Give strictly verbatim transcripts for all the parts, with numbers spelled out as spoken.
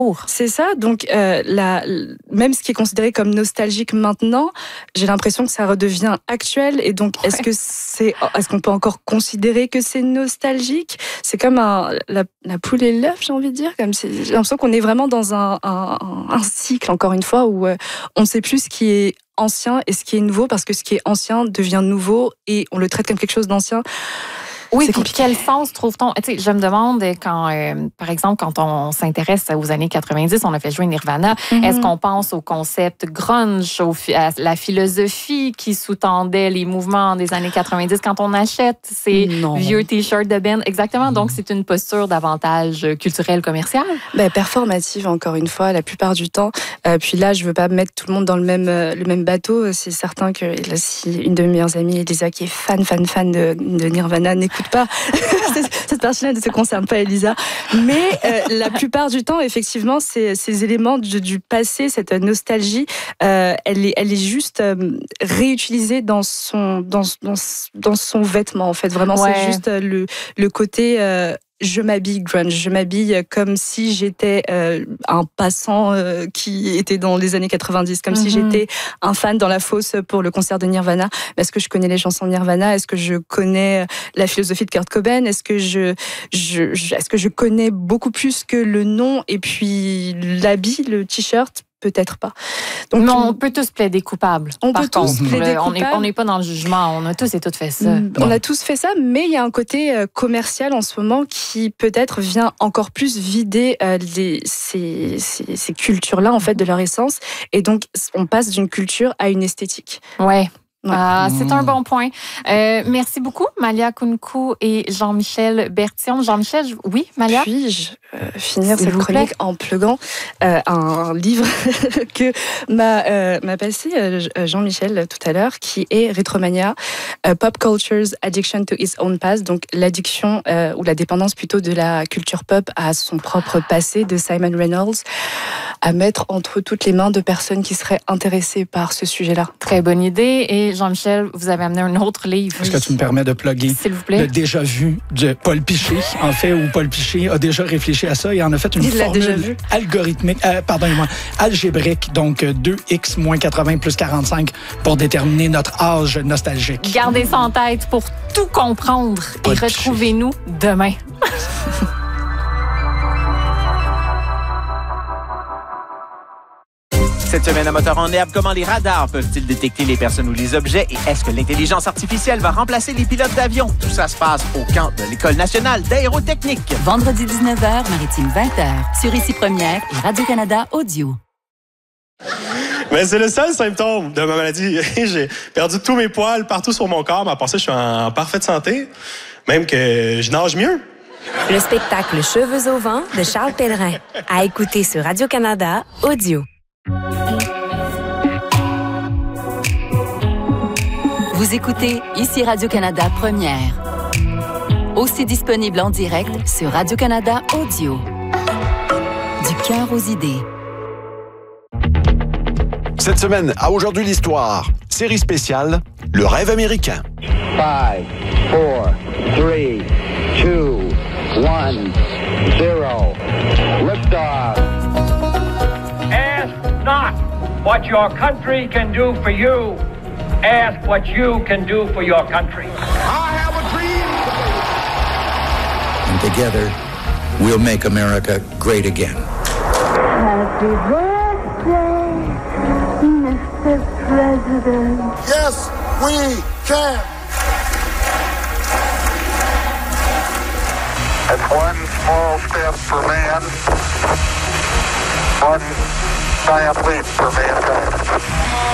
C'est ça, donc euh, la, même ce qui est considéré comme nostalgique maintenant, j'ai l'impression que ça redevient actuel. Et donc, ouais. est-ce que c'est, est-ce qu'on peut encore considérer que c'est nostalgique ? C'est comme un, la, la poule et l'œuf, j'ai envie de dire. Comme c'est, j'ai l'impression qu'on est vraiment dans un, un, un cycle, encore une fois, où euh, on ne sait plus ce qui est ancien et ce qui est nouveau, parce que ce qui est ancien devient nouveau et on le traite comme quelque chose d'ancien. Oui, puis quel sens trouve-t-on? Tu sais, je me demande quand, euh, par exemple, quand on s'intéresse aux années quatre-vingt-dix, on a fait jouer Nirvana, mm-hmm. est-ce qu'on pense au concept grunge, au, à la philosophie qui sous-tendait les mouvements des années quatre-vingt-dix quand on achète ces non. vieux t-shirts de Ben? Exactement, donc c'est une posture davantage culturelle, commerciale? Ben, performative, encore une fois, la plupart du temps. Euh, puis là, je veux pas mettre tout le monde dans le même, le même bateau. C'est certain que là, si une de mes meilleures amies, Elisa, qui est fan, fan, fan de, de Nirvana, n'écoute pas. Cette partie-là ne se concerne pas Elisa. Mais euh, la plupart du temps, effectivement, ces, ces éléments du, du passé, cette nostalgie, euh, elle, est, elle est juste euh, réutilisée dans son, dans, dans, dans son vêtement, en fait. Vraiment, ouais. c'est juste le, le côté... Euh, je m'habille grunge, je m'habille comme si j'étais euh, un passant euh, qui était dans les années quatre-vingt-dix, comme mm-hmm. si j'étais un fan dans la fosse pour le concert de Nirvana. Est-ce que je connais les chansons de Nirvana ? Est-ce que je connais la philosophie de Kurt Cobain ? Est-ce que je, je, je, est-ce que je connais beaucoup plus que le nom et puis l'habit, le t-shirt ? Peut-être pas. Donc, mais on peut tous plaider coupables. On peut tous contre. plaider on coupables. On n'est pas dans le jugement. On a tous et toutes fait ça. On a tous fait ça, mais il y a un côté commercial en ce moment qui peut-être vient encore plus vider les, ces, ces, ces cultures-là en fait de leur essence. Et donc, on passe d'une culture à une esthétique. Ouais. Ouais. Ah, c'est un bon point. Euh, merci beaucoup, Malia Kounkou et Jean-Michel Bertillon. Jean-Michel, je... oui, Malia? Puis-je euh, finir S'il cette chronique plaît. en pluguant euh, un livre que m'a, euh, m'a passé euh, Jean-Michel tout à l'heure, qui est Retromania, euh, Pop Culture's Addiction to Its Own Past, donc l'addiction euh, ou la dépendance plutôt de la culture pop à son propre passé, de Simon Reynolds, à mettre entre toutes les mains de personnes qui seraient intéressées par ce sujet-là. Très bonne idée. Et Jean-Michel, vous avez amené un autre livre. Est-ce que tu me permets de plugger S'il vous plaît. Le déjà vu de Paul Piché, en fait, où Paul Piché a déjà réfléchi à ça et en a fait une Il formule déjà vu. algorithmique, euh, pardonnez-moi, algébrique, donc deux x moins quatre-vingts plus quarante-cinq pour déterminer notre âge nostalgique. Gardez ça en tête pour tout comprendre Paul et retrouvez-nous Piché. demain. Cette semaine à Moteur en herbe, comment les radars peuvent-ils détecter les personnes ou les objets et est-ce que l'intelligence artificielle va remplacer les pilotes d'avion? Tout ça se passe au camp de l'École nationale d'aérotechnique. Vendredi dix-neuf heures, Maritime vingt heures, sur Ici Première et Radio-Canada Audio. Mais c'est le seul symptôme de ma maladie. J'ai perdu tous mes poils partout sur mon corps, mais à part ça, je suis en parfaite santé, même que je nage mieux. Le spectacle Cheveux au vent de Charles Pellerin, à écouter sur Radio-Canada Audio. Vous écoutez Ici Radio-Canada Première. Aussi disponible en direct sur Radio-Canada Audio. Du cœur aux idées. Cette semaine, à Aujourd'hui l'Histoire, série spéciale, Le rêve américain. five, four, three, two, one, zero. Liftoff. Ask not what your country can do for you. Ask what you can do for your country. I have a dream. And together, we'll make America great again. Happy birthday, Mister President. Yes, we can. It's one small step for man, one giant leap for mankind.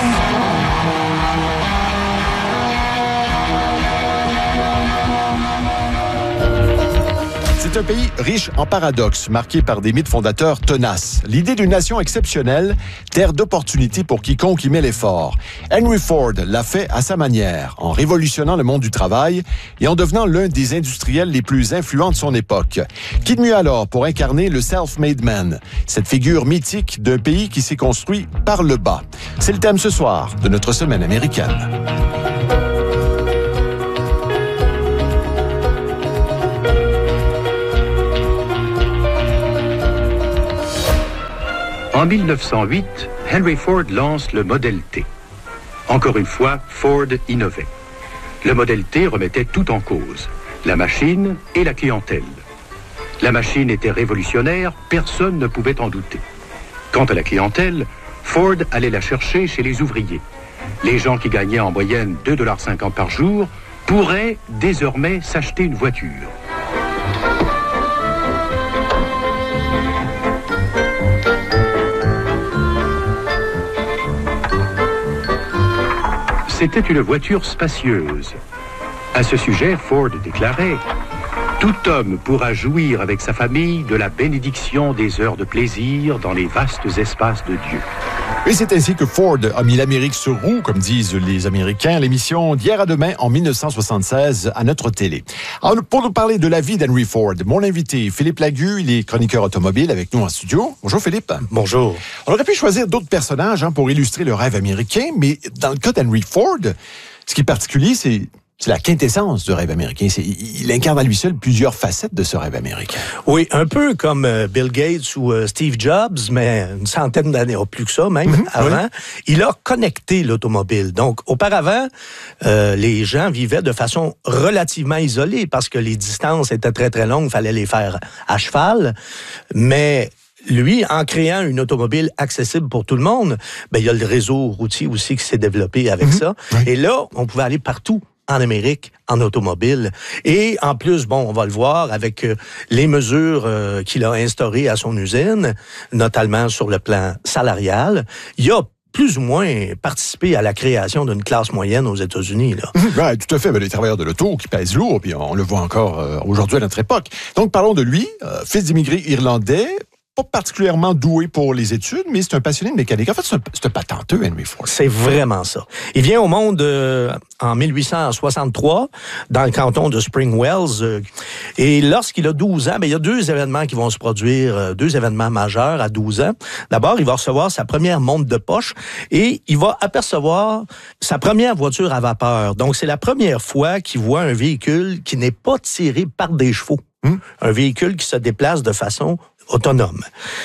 C'est un pays riche en paradoxes, marqué par des mythes fondateurs tenaces. L'idée d'une nation exceptionnelle, terre d'opportunités pour quiconque y met l'effort. Henry Ford l'a fait à sa manière, en révolutionnant le monde du travail et en devenant l'un des industriels les plus influents de son époque. Qui de mieux alors pour incarner le self-made man, cette figure mythique d'un pays qui s'est construit par le bas. C'est le thème ce soir de notre semaine américaine. En mille neuf cent huit, Henry Ford lance le Model T. Encore une fois, Ford innovait. Le Model T remettait tout en cause, la machine et la clientèle. La machine était révolutionnaire, personne ne pouvait en douter. Quant à la clientèle, Ford allait la chercher chez les ouvriers. Les gens qui gagnaient en moyenne deux dollars cinquante par jour pourraient désormais s'acheter une voiture. C'était une voiture spacieuse. À ce sujet, Ford déclarait « Tout homme pourra jouir avec sa famille de la bénédiction des heures de plaisir dans les vastes espaces de Dieu. » Et c'est ainsi que Ford a mis l'Amérique sur roue, comme disent les Américains, l'émission d'hier à demain en mille neuf cent soixante-seize à notre télé. Alors, pour nous parler de la vie d'Henry Ford, mon invité, Philippe Lagu, il est chroniqueur automobile avec nous en studio. Bonjour Philippe. Bonjour. On aurait pu choisir d'autres personnages hein, pour illustrer le rêve américain, mais dans le cas d'Henry Ford, ce qui est particulier, c'est... C'est la quintessence du rêve américain. C'est, il incarne à lui seul plusieurs facettes de ce rêve américain. Oui, un peu comme euh, Bill Gates ou euh, Steve Jobs, mais une centaine d'années, ou plus que ça même, mm-hmm, avant. Oui. Il a connecté l'automobile. Donc, auparavant, euh, les gens vivaient de façon relativement isolée parce que les distances étaient très, très longues. Il fallait les faire à cheval. Mais... Lui, en créant une automobile accessible pour tout le monde, ben, il y a le réseau routier aussi qui s'est développé avec mm-hmm. ça. Oui. Et là, on pouvait aller partout en Amérique, en automobile. Et en plus, bon, on va le voir avec euh, les mesures euh, qu'il a instaurées à son usine, notamment sur le plan salarial. Il y a plus ou moins participé à la création d'une classe moyenne aux États-Unis. Là. Mmh, ouais, tout à fait. Ben, les travailleurs de l'auto qui pèsent lourd, puis on le voit encore euh, aujourd'hui à notre époque. Donc, parlons de lui, euh, fils d'immigrés irlandais, pas particulièrement doué pour les études, mais c'est un passionné de mécanique. En fait, c'est un, c'est un patenteux, Henry Ford. C'est vraiment ça. Il vient au monde euh, en mille huit cent soixante-trois, dans le canton de Spring Wells. Euh, et lorsqu'il a douze ans, ben, il y a deux événements qui vont se produire, euh, deux événements majeurs à douze ans. D'abord, il va recevoir sa première montre de poche et il va apercevoir sa première voiture à vapeur. Donc, c'est la première fois qu'il voit un véhicule qui n'est pas tiré par des chevaux. Hum? Un véhicule qui se déplace de façon autonome.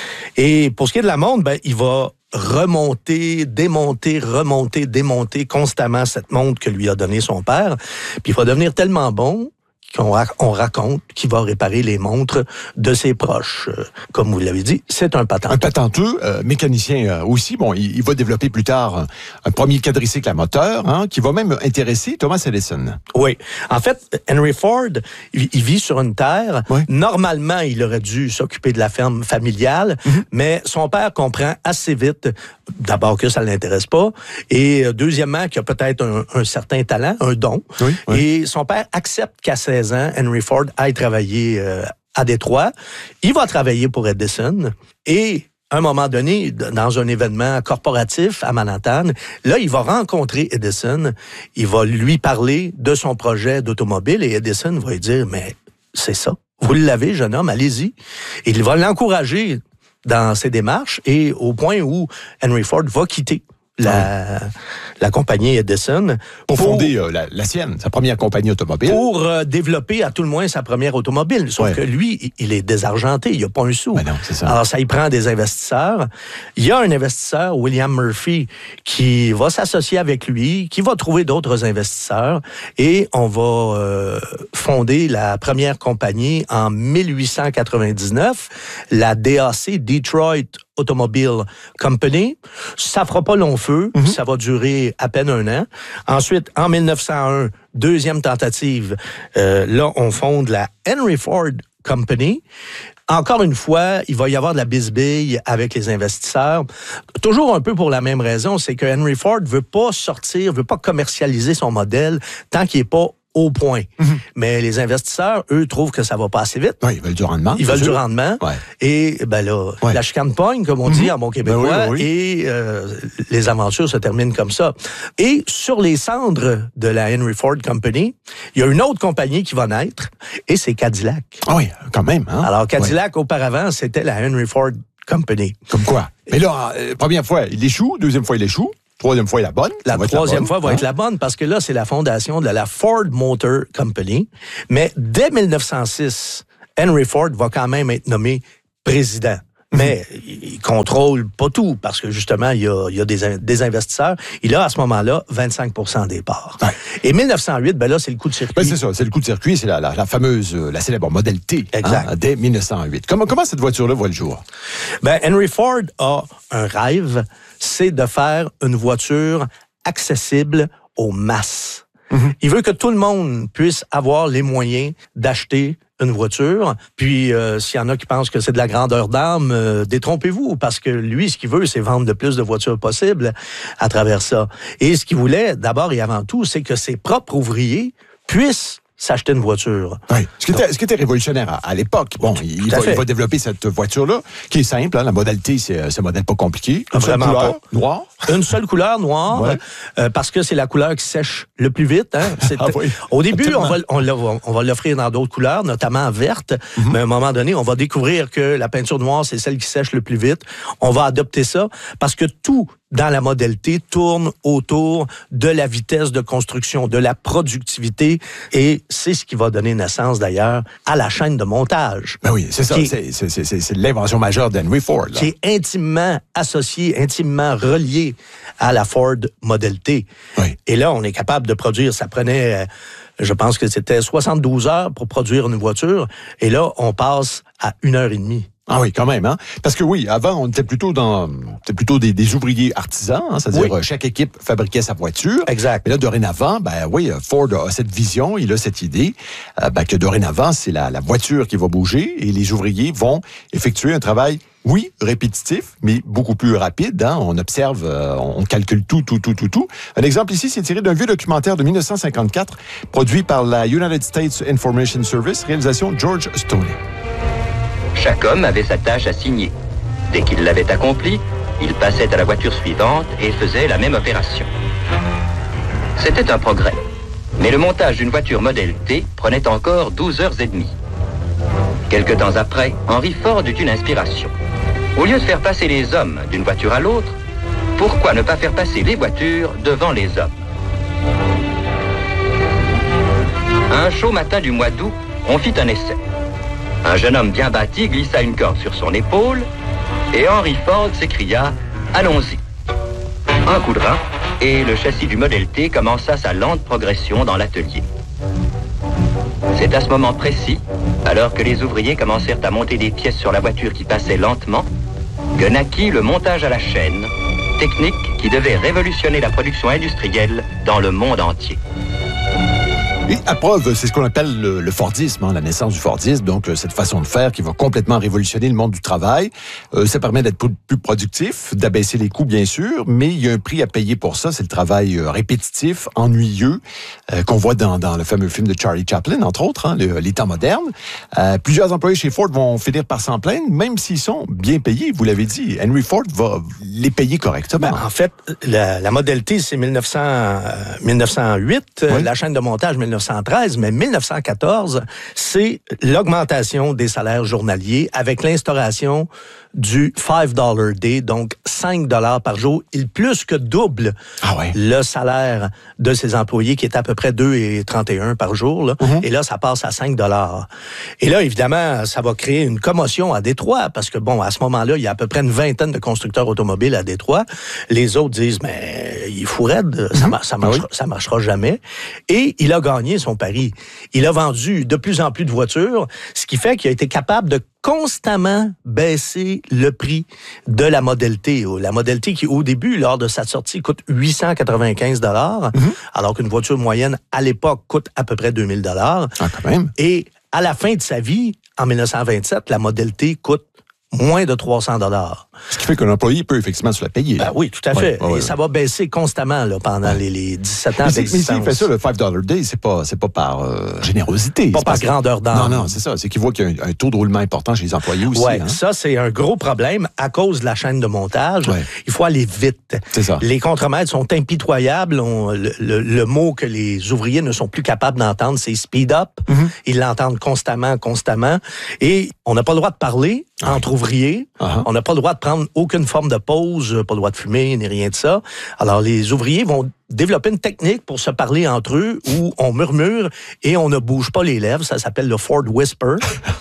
Et pour ce qui est de la montre, ben, il va remonter, démonter, remonter, démonter constamment cette montre que lui a donnée son père. Puis il va devenir tellement bon qu'on on raconte qu'il va réparer les montres de ses proches. Euh, comme vous l'avez dit, c'est un patenteux. Un patenteux, euh, mécanicien euh, aussi. Bon, il, il va développer plus tard un, un premier quadricycle à moteur, hein, qui va même intéresser Thomas Edison. Oui. En fait, Henry Ford, il, il vit sur une terre. Oui. Normalement, il aurait dû s'occuper de la ferme familiale, mm-hmm. mais son père comprend assez vite, d'abord que ça ne l'intéresse pas, et deuxièmement, qu'il a peut-être un, un certain talent, un don. Oui, oui. Et son père accepte qu'à seize ans, Henry Ford aille travailler euh, à Détroit. Il va travailler pour Edison et à un moment donné, dans un événement corporatif à Manhattan, là, il va rencontrer Edison. Il va lui parler de son projet d'automobile et Edison va lui dire, mais c'est ça. Vous l'avez, jeune homme, allez-y. Et il va l'encourager dans ses démarches et au point où Henry Ford va quitter La, la compagnie Edison. Pour, pour fonder euh, la, la sienne, sa première compagnie automobile. Pour euh, développer à tout le moins sa première automobile. Sauf ouais. que lui, il est désargenté, il n'y a pas un sou. Ben non, c'est ça. Alors ça y prend des investisseurs. Il y a un investisseur, William Murphy, qui va s'associer avec lui, qui va trouver d'autres investisseurs et on va euh, fonder la première compagnie en mille huit cent quatre-vingt-dix-neuf, la D A C, Detroit Automobile Company. Ça fera pas long feu, mm-hmm. ça va durer à peine un an. Ensuite, en mille neuf cent un, deuxième tentative, euh, là, on fonde la Henry Ford Company. Encore une fois, il va y avoir de la bisbille avec les investisseurs. Toujours un peu pour la même raison, c'est que Henry Ford veut pas sortir, veut pas commercialiser son modèle tant qu'il est pas au point. Mm-hmm. Mais les investisseurs, eux, trouvent que ça va pas assez vite. Oui, ils veulent du rendement. Ils veulent sûr. du rendement. Ouais. Et ben là, ouais. la chicane pogne, comme on mm-hmm. dit en bon québécois, ben oui, oui. et euh, les aventures se terminent comme ça. Et sur les cendres de la Henry Ford Company, il y a une autre compagnie qui va naître, et c'est Cadillac. Ah oui, quand même. Hein? Alors, Cadillac, ouais. auparavant, c'était la Henry Ford Company. Comme quoi? Mais là, euh, première fois, il échoue. Deuxième fois, il échoue. Troisième fois est la bonne. La troisième fois va être la bonne parce que là, c'est la fondation de la Ford Motor Company. Mais dès mille neuf cent six, Henry Ford va quand même être nommé président Mais il contrôle pas tout parce que justement, il y a, il y a des, des investisseurs. Il a à ce moment-là vingt-cinq pour cent des parts. Ouais. Et mille neuf cent huit, ben là, c'est le coup de circuit. Ben c'est ça, c'est le coup de circuit, c'est la, la, la fameuse, la célèbre Model T. Exact. Hein, dès mille neuf cent huit. Comment, comment cette voiture-là voit le jour? Ben, Henry Ford a un rêve, c'est de faire une voiture accessible aux masses. Mm-hmm. Il veut que tout le monde puisse avoir les moyens d'acheter une voiture. Puis, euh, s'il y en a qui pensent que c'est de la grandeur d'âme, euh, détrompez-vous, parce que lui, ce qu'il veut, c'est vendre le plus de voitures possible à travers ça. Et ce qu'il voulait, d'abord et avant tout, c'est que ses propres ouvriers puissent s'acheter une voiture. Oui. Ce qui était, ce qui était révolutionnaire à, à l'époque. Bon, il va, il va développer cette voiture-là, qui est simple. Hein, la Model T, c'est, c'est un modèle pas compliqué. Une Vraiment seule couleur, pas. noire. Une seule couleur, noire, ouais. euh, parce que c'est la couleur qui sèche le plus vite. Hein. Ah oui. Au début, on va, on, on va l'offrir dans d'autres couleurs, notamment verte, mm-hmm. mais à un moment donné, on va découvrir que la peinture noire, c'est celle qui sèche le plus vite. On va adopter ça, parce que tout dans la Model T tourne autour de la vitesse de construction, de la productivité, et c'est ce qui va donner naissance, d'ailleurs, à la chaîne de montage. Ben oui, c'est ça. Est, c'est, c'est, c'est, c'est l'invention majeure d'Henry Ford. Là. Qui est intimement associée, intimement reliée à la Ford Model T. Oui. Et là, on est capable de produire. Ça prenait, je pense que c'était soixante-douze heures pour produire une voiture, et là, on passe à une heure et demie. Ah oui, quand même, hein. Parce que oui, avant, on était plutôt dans, c'était plutôt des, des ouvriers artisans, hein, c'est-à-dire oui. chaque équipe fabriquait sa voiture. Exact. Mais là, dorénavant, ben oui, Ford a cette vision, il a cette idée, euh, ben, que dorénavant, c'est la, la voiture qui va bouger et les ouvriers vont effectuer un travail, oui, répétitif, mais beaucoup plus rapide. Hein. On observe, euh, on calcule tout, tout, tout, tout, tout. Un exemple ici, c'est tiré d'un vieux documentaire de dix-neuf cent cinquante-quatre, produit par la United States Information Service, réalisation George Stoney. Chaque homme avait sa tâche assignée. Dès qu'il l'avait accomplie, il passait à la voiture suivante et faisait la même opération. C'était un progrès. Mais le montage d'une voiture Model T prenait encore douze heures et demie. Quelque temps après, Henry Ford eut une inspiration. Au lieu de faire passer les hommes d'une voiture à l'autre, pourquoi ne pas faire passer les voitures devant les hommes? Un chaud matin du mois d'août, on fit un essai. Un jeune homme bien bâti glissa une corde sur son épaule et Henry Ford s'écria « Allons-y ». Un coup de rein et le châssis du Model T commença sa lente progression dans l'atelier. C'est à ce moment précis, alors que les ouvriers commencèrent à monter des pièces sur la voiture qui passait lentement, que naquit le montage à la chaîne, technique qui devait révolutionner la production industrielle dans le monde entier. Et à preuve, c'est ce qu'on appelle le, le Fordisme, hein, la naissance du Fordisme, donc euh, cette façon de faire qui va complètement révolutionner le monde du travail. Euh, ça permet d'être plus productif, d'abaisser les coûts, bien sûr, mais il y a un prix à payer pour ça, c'est le travail euh, répétitif, ennuyeux, euh, qu'on voit dans, dans le fameux film de Charlie Chaplin, entre autres, hein, le, les temps modernes. Euh, plusieurs employés chez Ford vont finir par s'en plaindre, même s'ils sont bien payés, vous l'avez dit. Henry Ford va les payer correctement. Ben, en fait, la, la Model T, c'est mille neuf cents, euh, mille neuf cent huit, oui. La chaîne de montage, mille neuf cent treize, mais mille neuf cent quatorze, c'est l'augmentation des salaires journaliers avec l'instauration du five dollar day, donc cinq dollars par jour. Il plus que double ah ouais. le salaire de ses employés qui est à peu près deux virgule trente et un par jour. Là. Mm-hmm. Et là, ça passe à cinq dollars. Et là, évidemment, ça va créer une commotion à Détroit parce que, bon, à ce moment-là, il y a à peu près une vingtaine de constructeurs automobiles à Détroit. Les autres disent, mais il faut raide, ça, mar- ça, marchera, ça marchera jamais. Et il a gagné son pari. Il a vendu de plus en plus de voitures, ce qui fait qu'il a été capable de constamment baisser le prix de la Model T. La Model T qui, au début, lors de sa sortie, coûte huit cent quatre-vingt-quinze dollars, mm-hmm. alors qu'une voiture moyenne, à l'époque, coûte à peu près deux mille dollars. Ah, quand même. Et à la fin de sa vie, en dix-neuf cent vingt-sept, la Model T coûte moins de trois cents dollars. Ce qui fait qu'un employé peut effectivement se la payer. Ben oui, tout à fait. Ouais, ouais, et ça va baisser constamment là, pendant ouais. les, les dix-sept ans mais d'existence. Mais s'il fait ça, le five dollar day, c'est pas, c'est pas par euh, générosité. Pas par pas grandeur d'âme. Non, non, c'est ça. C'est qu'il voit qu'il y a un, un taux de roulement important chez les employés aussi. Oui, hein? Ça, c'est un gros problème à cause de la chaîne de montage. Ouais. Il faut aller vite. C'est ça. Les contremaîtres sont impitoyables. On, le, le, le mot que les ouvriers ne sont plus capables d'entendre, c'est speed up. Mm-hmm. Ils l'entendent constamment, constamment. Et on n'a pas le droit de parler ouais. entre ouvriers. Uh-huh. On n'a pas le droit de prendre aucune forme de pause, pas le droit de fumer, ni rien de ça. Alors, les ouvriers vont développé une technique pour se parler entre eux où on murmure et on ne bouge pas les lèvres. Ça s'appelle le Ford Whisper.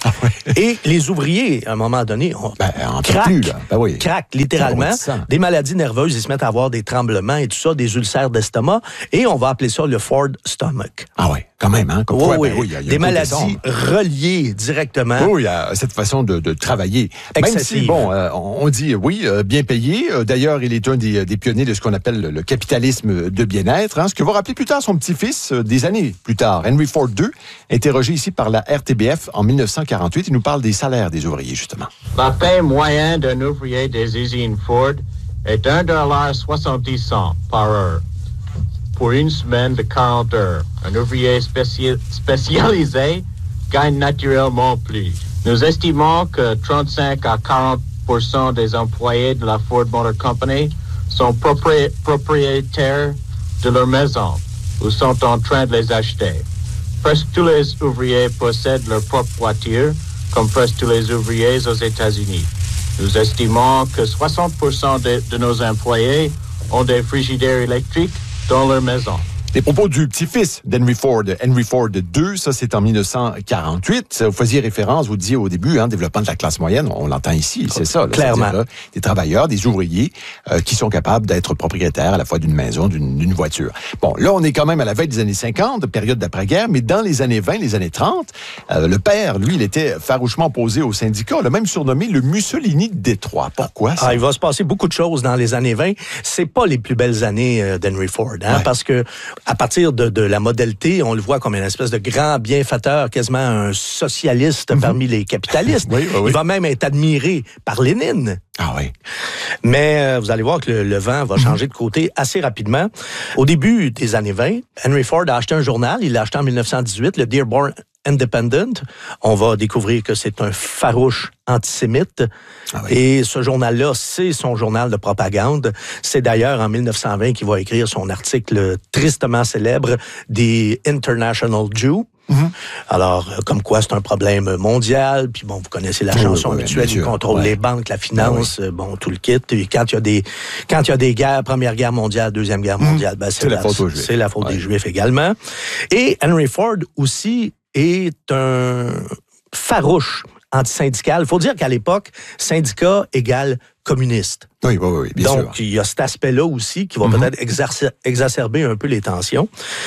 Et les ouvriers, à un moment donné, on ben, craquent, plus, là. Ben oui. craquent littéralement. Des maladies nerveuses, ils se mettent à avoir des tremblements et tout ça, des ulcères d'estomac. Et on va appeler ça le Ford Stomach. Ah oui, quand même, hein? Comme oui, quoi, oui. Ben, oui, y a, y a des maladies reliées directement. Oui, il y a cette façon de, de travailler. Excessive. Même si, bon, euh, on dit, oui, euh, bien payé. Euh, d'ailleurs, il est un des, des pionniers de ce qu'on appelle le capitalisme de bien-être. Hein, ce que va rappeler plus tard son petit-fils, euh, des années plus tard, Henry Ford deux, interrogé ici par la R T B F en mille neuf cent quarante-huit. Il nous parle des salaires des ouvriers, justement. La paie moyenne d'un ouvrier des usines Ford est un dollar soixante-dix cents par heure pour une semaine de quarante heures. Un ouvrier spéci- spécialisé gagne naturellement plus. Nous estimons que trente-cinq à quarante pour cent des employés de la Ford Motor Company sont propri- propriétaires de leur maison ou sont en train de les acheter. Presque tous les ouvriers possèdent leur propre voiture, comme presque tous les ouvriers aux États-Unis. Nous estimons que soixante pour cent de, de nos employés ont des frigidaires électriques dans leur maison. Les propos du petit-fils d'Henry Ford, Henry Ford deux, ça c'est en mille neuf cent quarante-huit. Vous faisiez référence, vous disiez au début, hein, développement de la classe moyenne, on l'entend ici, c'est ça. Là, clairement. là, des travailleurs, des ouvriers euh, qui sont capables d'être propriétaires à la fois d'une maison, d'une, d'une voiture. Bon, là on est quand même à la veille des années cinquante, période d'après-guerre, mais dans les années vingt, les années trente, euh, le père, lui, il était farouchement opposé au syndicat, il l'a même surnommé le Mussolini de Détroit. Pourquoi ça? Ah, il va se passer beaucoup de choses dans les années vingt. C'est pas les plus belles années euh, d'Henry Ford, hein, ouais. parce que à partir de, de la Model T, on le voit comme une espèce de grand bienfaiteur, quasiment un socialiste mm-hmm. parmi les capitalistes. oui, oui, oui. Il va même être admiré par Lénine. Ah oui. Mais euh, vous allez voir que le, le vent va changer de côté assez rapidement. Au début des années vingt, Henry Ford a acheté un journal. Il l'a acheté en mille neuf cent dix-huit, le Dearborn Independent. On va découvrir que c'est un farouche antisémite. Ah oui. Et ce journal-là, c'est son journal de propagande. C'est d'ailleurs en mille neuf cent vingt qu'il va écrire son article tristement célèbre des International Jew. Mm-hmm. Alors, comme quoi c'est un problème mondial, puis bon, vous connaissez la chanson oui, oui, habituelle, il contrôle ouais. les banques, la finance, oui. bon, tout le kit. Et quand il y a des, quand il y a des guerres, Première Guerre mondiale, Deuxième Guerre mondiale, mm-hmm. ben, c'est, c'est la, la faute aux Juifs. C'est la faute ouais. des Juifs également. Et Henry Ford aussi est un farouche antisyndical. Il faut dire qu'à l'époque, syndicat égale communiste. Oui, oui, oui, bien Donc, sûr. Donc, il y a cet aspect-là aussi qui va mm-hmm. peut-être exercer, exacerber un peu les tensions.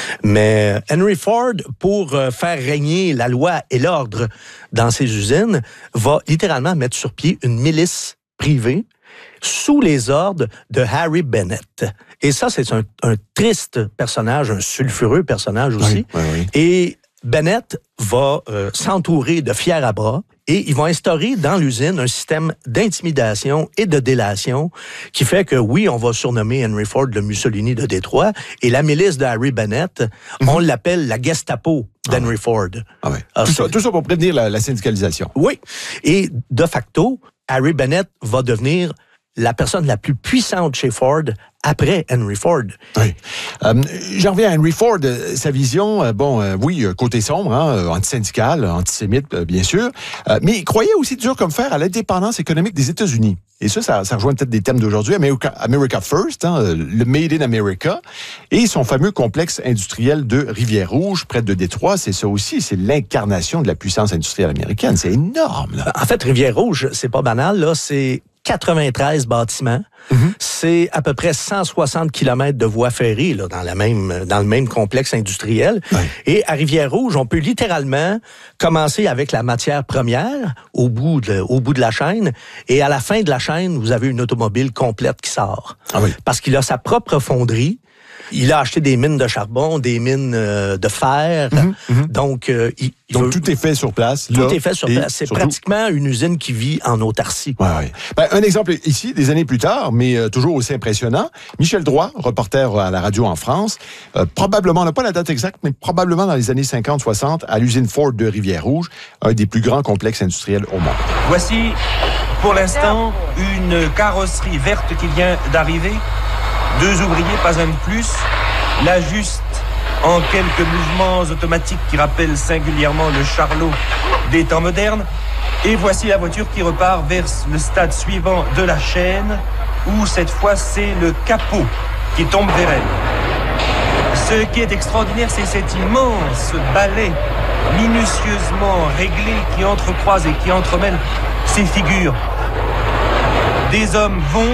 Mais Henry Ford, pour euh, faire régner la loi et l'ordre dans ses usines, va littéralement mettre sur pied une milice privée sous les ordres de Harry Bennett. Et ça, c'est un, un triste personnage, un sulfureux personnage aussi. Oui, oui, oui. Et Bennett va euh, s'entourer de fiers à bras et ils vont instaurer dans l'usine un système d'intimidation et de délation qui fait que, oui, on va surnommer Henry Ford le Mussolini de Détroit et la milice de Harry Bennett, mm-hmm. on l'appelle la Gestapo d'Henry ah Ford. Ah oui. tout, ça, tout ça pour prévenir la, la syndicalisation. Oui. Et de facto, Harry Bennett va devenir la personne la plus puissante chez Ford après Henry Ford. Oui. Euh, j'en reviens à Henry Ford. Sa vision, euh, bon, euh, oui, côté sombre, hein, antisyndical, antisémite, euh, bien sûr, euh, mais il croyait aussi dur comme fer à l'indépendance économique des États-Unis. Et ça, ça, ça rejoint peut-être des thèmes d'aujourd'hui. America, America First, hein, le Made in America, et son fameux complexe industriel de Rivière-Rouge, près de Détroit, c'est ça aussi, c'est l'incarnation de la puissance industrielle américaine. C'est énorme, là. En fait, Rivière-Rouge, c'est pas banal, là, c'est quatre-vingt-treize bâtiments. Mm-hmm. C'est à peu près cent soixante kilomètres de voies ferrées là, dans, la même, dans le même complexe industriel. Ouais. Et à Rivière-Rouge, on peut littéralement commencer avec la matière première au bout, de, au bout de la chaîne. Et à la fin de la chaîne, vous avez une automobile complète qui sort. Ah oui. Parce qu'il a sa propre fonderie. Il a acheté des mines de charbon, des mines euh, de fer. Mm-hmm, mm-hmm. Donc, euh, il, il Donc veut... tout est fait sur place. Tout là, est fait sur place. C'est surtout... pratiquement une usine qui vit en autarcie. Ouais, ouais. Ben, un exemple ici, des années plus tard, mais euh, toujours aussi impressionnant. Michel Droit, reporter à la radio en France, euh, probablement, on n'a pas la date exacte, mais probablement dans les années cinquante soixante, à l'usine Ford de Rivière-Rouge, un des plus grands complexes industriels au monde. Voici, pour l'instant, une carrosserie verte qui vient d'arriver. Deux ouvriers, pas un de plus, l'ajuste en quelques mouvements automatiques qui rappellent singulièrement le charlot des temps modernes. Et voici la voiture qui repart vers le stade suivant de la chaîne, où cette fois c'est le capot qui tombe vers elle. Ce qui est extraordinaire, c'est cet immense ballet minutieusement réglé qui entrecroise et qui entremêle ces figures. Des hommes vont